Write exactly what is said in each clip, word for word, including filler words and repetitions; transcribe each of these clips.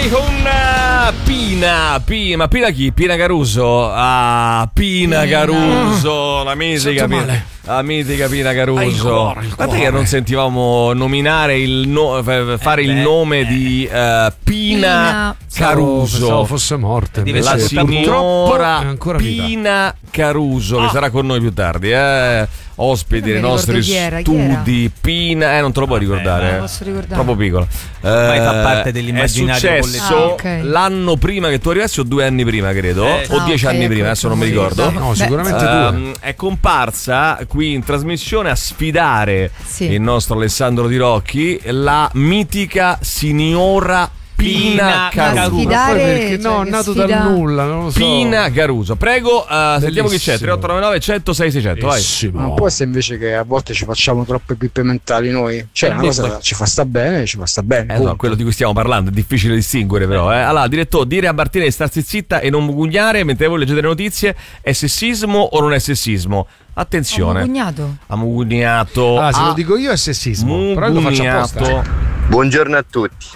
Vai con uh, Pina, Pina, ma Pina chi? Pina Caruso. Ah, Pina, Pina. Caruso, la mitica Pina. La mitica Pina Caruso. Guarda che non sentivamo nominare il no, fare eh il nome di uh, Pina, Pina Caruso. Pensavo fosse morta. La signora Pina Caruso, che ah. sarà con noi più tardi, eh. Ospiti nei nostri chi era, studi. Chi era? Pina, eh, non te lo puoi ricordare. Non posso ricordare. Troppo piccolo. Eh, Ma fa parte dell'immaginario è successo ah, okay. l'anno prima che tu arrivassi, o due anni prima, credo, eh. o ah, dieci okay, anni prima, adesso non mi ricordo. No, sicuramente Beh, due. Uh, è comparsa qui in trasmissione a sfidare sì. il nostro Alessandro Di Rocchi, la mitica signora Pina, Pina Caruso. Perché no, è nato sfida... dal nulla, non lo so. Pina Caruso. Prego, uh, sentiamo chi c'è. tre otto nove nove uno zero sei sei zero zero. Vai. Non può essere invece che a volte ci facciamo troppe pippe mentali noi. Cioè, una cosa ci fa sta bene, ci fa sta bene. Eh no, quello di cui stiamo parlando è difficile distinguere, però. Eh. Allora, direttore, dire a Martina di starsi zitta e non mugugnare mentre voi leggete le notizie è sessismo o non è sessismo? Attenzione. Ha mugugnato. Ha mugugnato. Ah, se lo dico io è sessismo. Però lo faccio apposta. Buongiorno a tutti.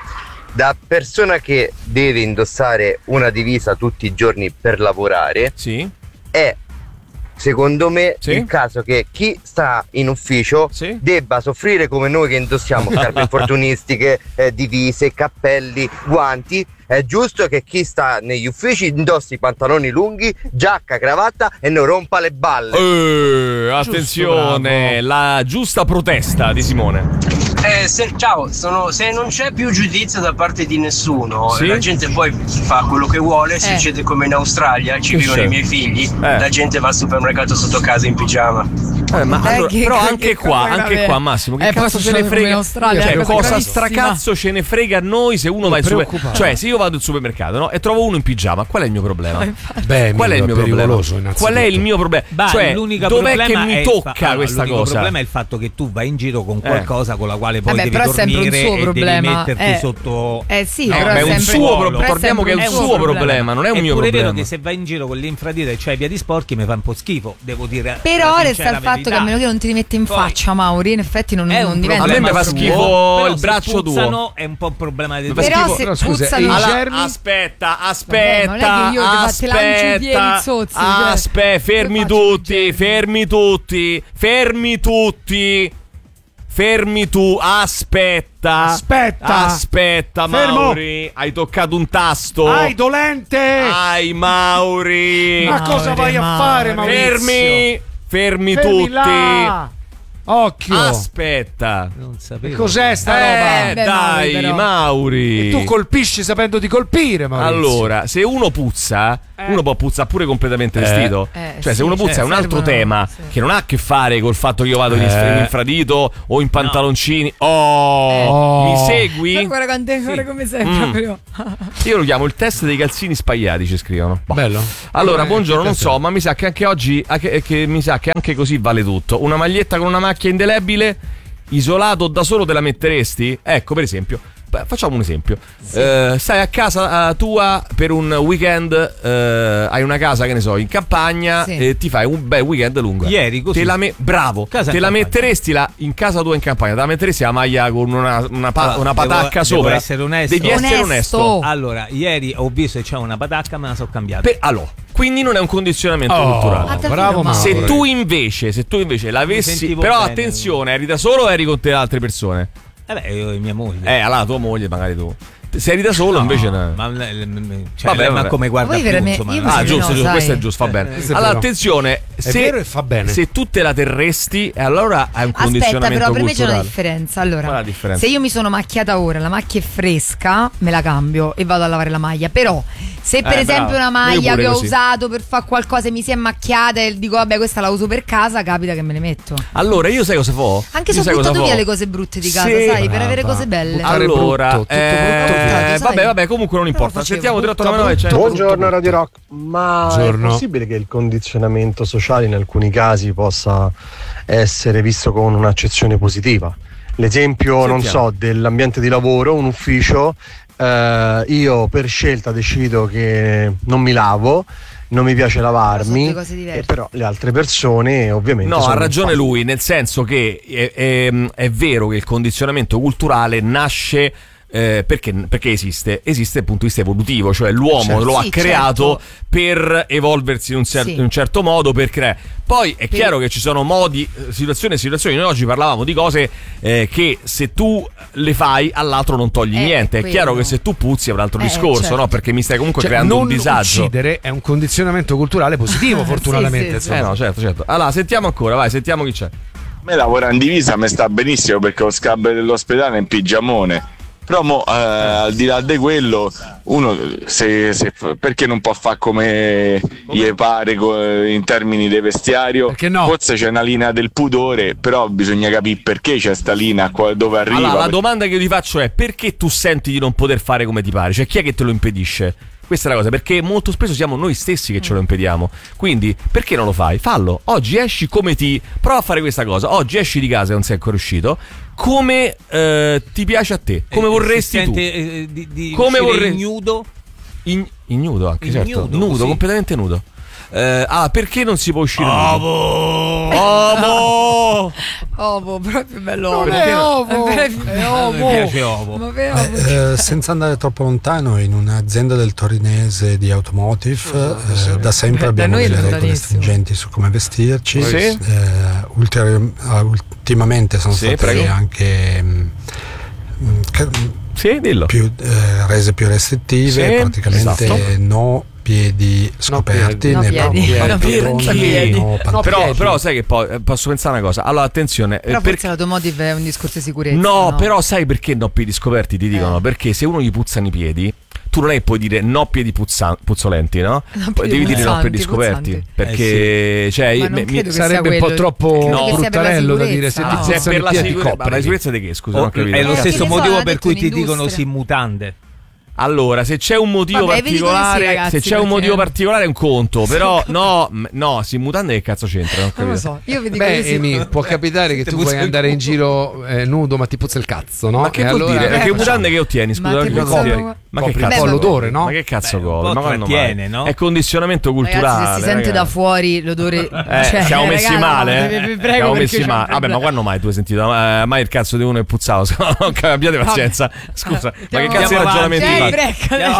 Da persona che deve indossare una divisa tutti i giorni per lavorare, sì. è secondo me sì. il caso che chi sta in ufficio sì. debba soffrire come noi che indossiamo scarpe infortunistiche, eh, divise, cappelli, guanti. È giusto che chi sta negli uffici indossi pantaloni lunghi, giacca, cravatta e non rompa le balle. Eh, attenzione, giusto, la giusta protesta di Simone. Eh, se, ciao, sono, se non c'è più giudizio da parte di nessuno, sì? la gente poi fa quello che vuole, eh. succede come in Australia, ci che vivono c'è? i miei figli, eh. la gente va al supermercato sotto casa in pigiama. Eh, ma allora, che, però che, anche che qua, anche qua Massimo, che eh, cazzo ce ne frega? Cioè, cosa cosa stracazzo ce ne frega a noi se uno va in supermercato? Cioè, se io vado al supermercato, no, e trovo uno in pigiama, qual è il mio problema? Beh, qual è il mio problema? Qual è il mio problema? Bah, cioè, dov'è che mi tocca fa- questa l'unico cosa? Il problema è il fatto che tu vai in giro con qualcosa eh. con la quale poi Vabbè, devi però dormire è sempre un suo e problema. devi metterti eh. sotto. Eh sì, no, però è, è un suo problema. Ricordiamo che è un suo problema. problema, non è un mio problema. È vero che se vai in giro con l'infradito e c'hai i piedi sporchi mi fa un po' schifo, devo dire. Però resta il fatto che a meno che non ti rimette in faccia, Mauri, in effetti non, non diventa. A me mi fa schifo il braccio tuo. È un po' un problema di però se però, scusa, puzzano allora, aspetta, aspetta, aspetta, aspetta, fermi tutti, fermi tutti, fermi tutti. Fermi tu, aspetta. Aspetta. Aspetta, Fermo. Mauri. Hai toccato un tasto. Ai, dolente. Ai, Mauri. Ma Mauri, cosa vai Mauri. a fare, Maurizio? Fermi. Fermi, Fermi tutti. Là. Occhio. Aspetta. Non sapevo. E cos'è sta eh, roba? Beh, dai, Mauri, Mauri. E tu colpisci sapendo di colpire, Maurizio. Allora, se uno puzza, eh. uno può puzzare pure completamente eh. vestito. Eh, cioè, sì, se uno puzza cioè, è un altro servono, tema sì. che non ha a che fare col fatto che io vado eh. in infradito o in pantaloncini. No. Oh, oh, mi segui? Ma guarda quante sì. ore come sei mm. proprio. Io lo chiamo il test dei calzini spagliati, ci scrivono. Boh. Bello. Allora, eh, buongiorno, non so, ma mi sa che anche oggi che, che mi sa che anche così vale tutto. Una maglietta con una macchia indelebile, isolato da solo te la metteresti? Ecco, per esempio, facciamo un esempio. Sì. Eh, stai a casa uh, tua per un weekend, eh, hai una casa, che ne so, in campagna, sì. e ti fai un bel weekend lungo. Ieri così. Te la me- bravo. Casa te la campagna. Metteresti la, in casa tua in campagna? Te la metteresti la maglia con una, una, pa- allora, una patacca devo, sopra? Devo essere onesto. Devi onesto. essere onesto. Allora, ieri ho visto che c'è una patacca, me la so cambiata. Per, allora, quindi non è un condizionamento oh, culturale. Bravo, Mauro. Se tu invece, se tu invece l'avessi, però bene. Attenzione, eri da solo o eri con te altre persone? Eh beh, io e mia moglie. Eh, allora tua moglie, magari tu. Se eri da solo, no, invece no. Ma, cioè, vabbè, ma come guarda più, insomma, ah, giusto, no, giusto, questo è giusto, va bene. Eh, allora, attenzione, è se, vero e fa bene. Se tu te la terresti, allora hai un condizionamento Aspetta, però per culturale. me c'è una differenza. Allora, la differenza? Se io mi sono macchiata ora, la macchia è fresca, me la cambio e vado a lavare la maglia. Però, se per eh, esempio bravo. una maglia che ho così. usato per fare qualcosa e mi si è macchiata e dico vabbè questa la uso per casa, capita che me ne metto. Allora, io sai cosa fo? Anche se ho buttato via le cose brutte di casa, sì, sai, brava. per avere cose belle. Allora, brutto, tutto eh, brutto, eh, vabbè, vabbè, comunque non importa. Sentiamo tre otto nove nove. Buongiorno Radio Rock. Ma Buongiorno. È possibile che il condizionamento sociale in alcuni casi possa essere visto con un'accezione positiva? L'esempio, Sentiamo. non so, dell'ambiente di lavoro, un ufficio, eh, io per scelta decido che non mi lavo, non mi piace lavarmi, e però le altre persone ovviamente no, sono ha ragione infatti. lui, nel senso che è, è, è vero che il condizionamento culturale nasce Eh, perché, perché esiste? Esiste dal punto di vista evolutivo, cioè l'uomo certo. lo ha sì, creato certo. per evolversi in un, cer- sì. in un certo modo, per creare. Poi è per... chiaro che ci sono modi, situazioni e situazioni. Noi oggi parlavamo di cose eh, che se tu le fai all'altro non togli eh, niente. È quello. chiaro che se tu puzzi è un altro eh, discorso, certo. no? Perché mi stai comunque cioè, creando non un disagio. Uccidere è un condizionamento culturale positivo, fortunatamente. sì, sì, Eh no, certo, certo. Allora, sentiamo ancora, vai, sentiamo chi c'è. Me lavora in divisa, mi sta benissimo perché ho scambio dell'ospedale in pigiamone. Però mo, eh, al di là di quello, uno se, se, perché non può fare come gli pare co- in termini di vestiario? Perché no? Forse c'è una linea del pudore, però bisogna capire perché c'è sta linea, qua- dove arriva. Allora, la per... domanda che io ti faccio è: perché tu senti di non poter fare come ti pare? Cioè, chi è che te lo impedisce? Questa è la cosa, perché molto spesso siamo noi stessi che ce lo impediamo. Quindi, perché non lo fai? Fallo. Oggi esci come ti... Prova a fare questa cosa. Oggi esci di casa e non sei ancora uscito. Come eh, ti piace a te? Come Eh, vorresti si tu? sente, eh, di, di Come uscire vorrei- ignudo? In, ignudo anche, certo. Ignudo, Nudo, sì. completamente nudo. Eh, ah, perché non si può uscire Ovo! nudo? Ovo! Ovo, proprio bello. Non ovo. è ovo, È è proprio- ovo. Mi piace ovo. Ma per- Eh, senza andare troppo lontano, in un'azienda del torinese di automotive eh, da sempre Da abbiamo noi è delle regole lontanissimo. stringenti su come vestirci. Sì. Eh, ulteri- eh, ultimamente sono Sì, state prego. anche mm, mm, ca- Sì, dillo. più, eh, rese più restrittive, Sì, praticamente esatto. no piedi scoperti, No né piedi. pantaloni, No piedi. né Piedi. no pantaloni. Però, però sai che poi eh, posso pensare una cosa. Allora, attenzione. Però eh, forse perché- l'automotive è un discorso di sicurezza. No, però sai perché no piedi scoperti ti dicono? Eh. Perché se uno gli puzzano i piedi, tu non è che puoi dire no piedi puzza- puzzolenti, no? No, Poi piedi devi dire no piedi puzzanti, scoperti. puzzanti. Perché cioè, Ma mi- non mi- credo che sarebbe sia un po' quello. troppo Credo che sia per la bruttarello da dire, se sicurezza, ti no. se è puzzano per i la piedi, sicurezza, ma la copriti. sicurezza di che? Scusa, O- non ho capito. è lo Eh, stesso che ne so, motivo l'ha per detto cui ti un'industria. dicono si in mutande. Allora, se c'è un motivo Vabbè, vedi come sì, particolare, ragazzi, se c'è un perché- motivo particolare è un conto, però no, m- no, si in mutande che cazzo c'entra? Non, ho Non lo capito. so, io vi dico Beh, così. Emi, può capitare che Ti tu puzza vuoi il andare in culo. giro eh, nudo, ma ti puzza il cazzo, no? Ma che E vuol allora- dire? eh, Che facciamo- mutande che ottieni? Scusa, Ma non che che puzzano- ottieni? Ma che Copri cazzo? un po' l'odore, no? Ma che cazzo Beh, un copri? po' Ma quando trattiene, mai? no? È condizionamento culturale. Ragazzi, se si sente ragazzi. da fuori l'odore, Eh, cioè, siamo messi ragazzi, male, no, eh. vi- vi prego, siamo perché messi c'è un male. Vabbè, ma problema. quando mai tu hai sentito? Eh, mai il cazzo di uno è puzzato? Abbiate pazienza. Scusa, ma che Andiamo cazzo di avanti. ragionamenti Cioè, fai? brecca,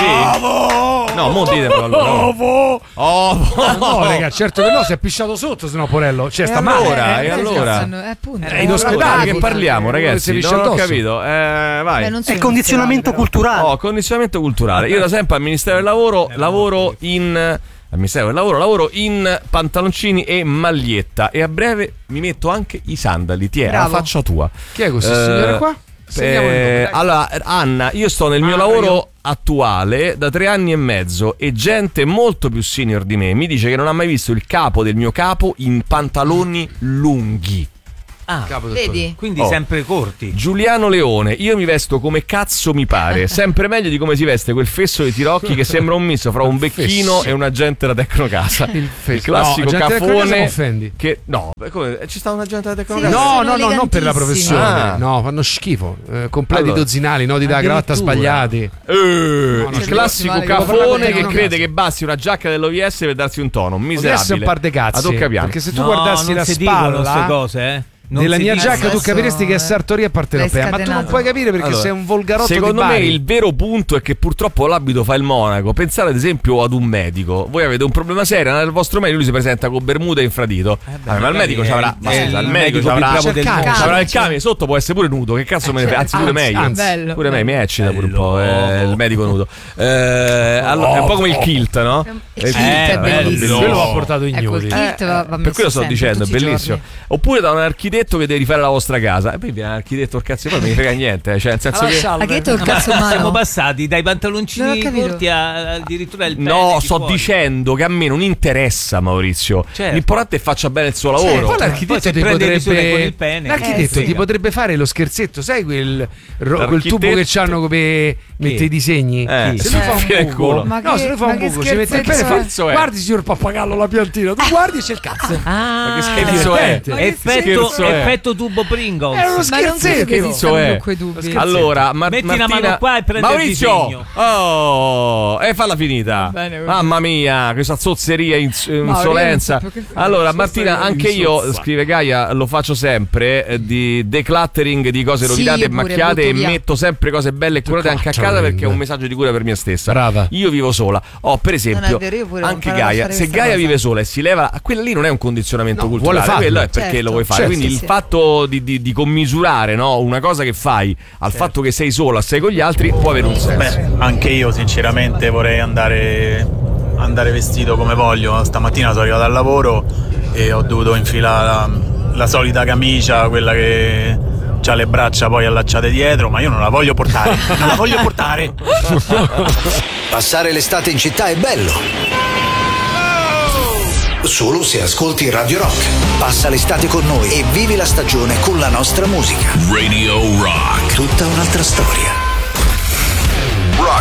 Sì. No, mo ditemelo allora. Ovo! Oh, No, raga, certo che no, si è pisciato sotto, sennò Porello. Cioè, sta male. allora, Eh, e eh, allora? cazzo, eh, appunto. È in Allora, ospedale, di che parliamo, uno che ragazzi? si piscia Non ho addosso. capito. Eh, vai. Beh, non sono È condizionamento in ospedale, culturale. Oh, condizionamento culturale. Io da sempre al Ministero del Lavoro lavoro in al Ministero del Lavoro lavoro in pantaloncini e maglietta e a breve mi metto anche i sandali. Ti è la Bravo. faccia tua. Chi è questo Eh, signore qua? Segniamo il nome, Eh, dai. allora, Anna, io sto nel mio Ah, lavoro io- attuale da tre anni e mezzo e gente molto più senior di me mi dice che non ha mai visto il capo del mio capo in pantaloni lunghi. Ah, Capo del Vedi? quindi Oh. sempre corti. Giuliano Leone, io mi vesto come cazzo mi pare, sempre meglio di come si veste quel fesso di Tirocchi che sembra un misto fra un becchino Fesso. e un agente da Tecnocasa. Il fesso. classico No, agente da Tecnocasa cafone mi offendi. che no, beh, come, ci sta un agente da Sì, Tecnocasa? No, sono no, no, non per la elegantissimi. professione. Ah. No, fanno schifo. Eh, completi Allora. dozzinali, nodi da cravatta Addirittura. sbagliati. Eh, no, il ci classico male che devo parlare cafone con che Tecnocasa. crede che basti una giacca dell'O V S per darsi un tono, Adesso è miserabile. un par de cazzi. A tocca piano. Perché se tu No, guardassi non la si dicono queste spalla cose, eh. Non della si mia dicono. giacca, tu Adesso, capiresti che è eh, sartoria partenopea. l'hai Ma tu non scatenato. puoi capire perché Allora, sei un volgarotto secondo di me Bari. il vero punto è che purtroppo l'abito fa il monaco. Pensate ad esempio ad un medico. Voi avete un problema serio, andate dal vostro medico, lui si presenta con bermuda e infradito. beh, Vabbè, ma il magari medico è- ci avrà è ma scusa, il il medico medico ci avrà più bravo del Cercare. mondo. ci avrà il cane sotto, può essere pure nudo. Che cazzo me ne frega? Anzi, pure Anzi, meglio. anzi. Bello, Pure me bello. mi eccita pure un Bello. po' eh, il medico nudo. Eh, allora, è un po' come il kilt, no? Il kilt Eh, è bello, bellissimo. Quello va portato Ecco, il ignoti. kilt va, va per messo quello sto sempre, dicendo, è tutti i bellissimo. giorni. Oppure da un architetto che deve rifare la vostra casa. E poi viene l'architetto il cazzo, poi non mi frega niente. Cioè, nel senso che. Ha detto il Ma cazzo siamo umano. passati dai Non pantaloncini ho capito. corti a- addirittura il pene No, di sto fuori. dicendo che a me non interessa, Maurizio. Certo. L'importante è che faccia bene il suo lavoro. Poi Poi l'architetto se ti prende le misure potrebbe con il pene, l'architetto eh, ti sì. potrebbe fare lo scherzetto, sai quel, ro- quel L'architetto- tubo che c'hanno come mette i disegni? Eh, Se lui fa fine un il culo. buco, Ma no, che- se lui fa ma un che buco, ci mette il scherzetto pene e fa, è? Scherzo è? guardi signor pappagallo la piantina, tu guardi e c'è il cazzo. Ah, Ma che scherzo è? divertente. Effetto, Scherzo è? l'effetto tubo Pringles. È uno scherzetto. Che cazzo è? Allora, Mar- metti Martina... una mano qua e prendi Maurizio! il disegno. Oh, e falla finita. Bene, Mamma mia, questa zozzeria, ins- insolenza. Allora, Martina, anche io, scrive Gaia, lo faccio sempre, eh, di decluttering di cose rovinate sì, e macchiate e via. metto sempre cose belle e curate anche a casa perché è un messaggio di cura per me stessa. Brava. Io vivo sola. Oh, per esempio, vero, anche Gaia, se Gaia vive sola e si leva, quella lì non è un condizionamento no, culturale, quello è perché certo, lo vuoi fare. Certo, Quindi sì, il sì. fatto di, di, di commisurare, no, una cosa che fai al certo. fatto che sei sola, sei con gli altri, può avere un senso. Beh, anche io sinceramente vorrei andare andare vestito come voglio. Stamattina sono arrivato al lavoro e ho dovuto infilare la, la solita camicia, quella che c'ha le braccia poi allacciate dietro, ma io non la voglio portare, non la voglio portare. Passare l'estate in città è bello. Solo se ascolti Radio Rock. Passa l'estate con noi e vivi la stagione con la nostra musica. Radio Rock. Tutta un'altra storia.